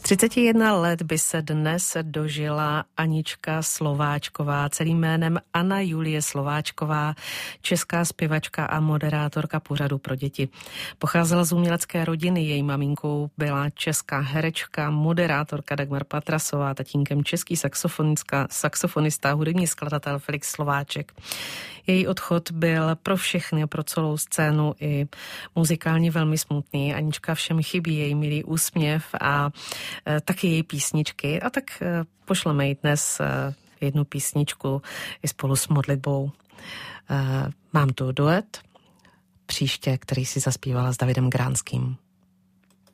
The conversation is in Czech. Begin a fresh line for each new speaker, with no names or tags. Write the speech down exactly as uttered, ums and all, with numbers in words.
třicet jedna let by se dnes dožila Anička Slováčková, celým jménem Anna Julie Slováčková, česká zpěvačka a moderátorka pořadu pro děti. Pocházela z umělecké rodiny, její maminkou byla česká herečka, moderátorka Dagmar Patrasová, tatínkem český saxofonistka, saxofonista, hudební skladatel Felix Slováček. Její odchod byl pro všechny, pro celou scénu i muzikálně velmi smutný. Anička všem chybí, její milý úsměv a e, taky její písničky. A tak e, pošleme jí dnes e, jednu písničku i spolu s modlitbou. E, mám tu duet příště, který si zaspívala s Davidem Gránským.